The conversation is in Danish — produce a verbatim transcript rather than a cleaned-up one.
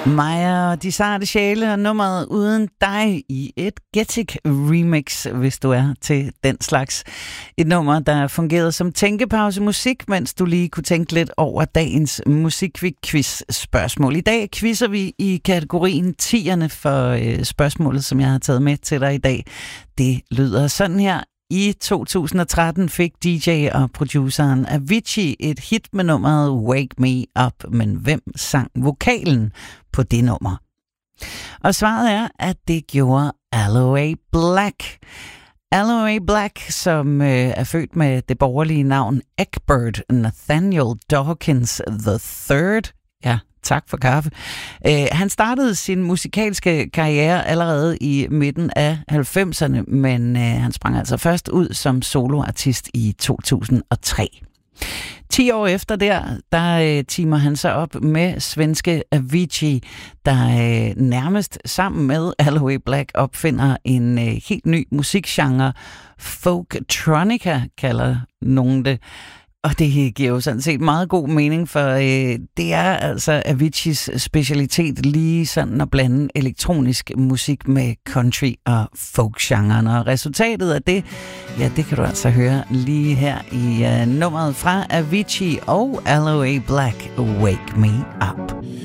Maja og de sarte sjæle og nummeret Uden dig i et Gettik remix, hvis du er til den slags. Et nummer, der fungerede som tænkepause musik, mens du lige kunne tænke lidt over dagens musikquiz-spørgsmål. I dag quizzer vi i kategorien tierne for øh, spørgsmålet, som jeg har taget med til dig i dag. Det lyder sådan her. I to tusind og tretten fik D J og produceren Avicii et hit med nummeret Wake Me Up, men hvem sang vokalen på det nummer? Og svaret er, at det gjorde Aloe Blacc. Aloe Blacc, som øh, er født med det borgerlige navn Egbert Nathaniel Dawkins the third. Ja, tak for kaffe. Uh, han startede sin musikalske karriere allerede i midten af halvfemserne, men uh, han sprang altså først ud som soloartist i to tusind og tre. Ti år efter der, der uh, teamer han sig op med svenske Avicii, der uh, nærmest sammen med Aloe Blacc opfinder en uh, helt ny musikgenre. Folktronica kalder nogen det. Og det giver jo sådan set meget god mening, for øh, det er altså Aviciis specialitet lige sådan at blande elektronisk musik med country og folk-genren. Og resultatet af det, ja, det kan du altså høre lige her i øh, nummeret fra Avicii og Aloe Blacc, Wake Me Up.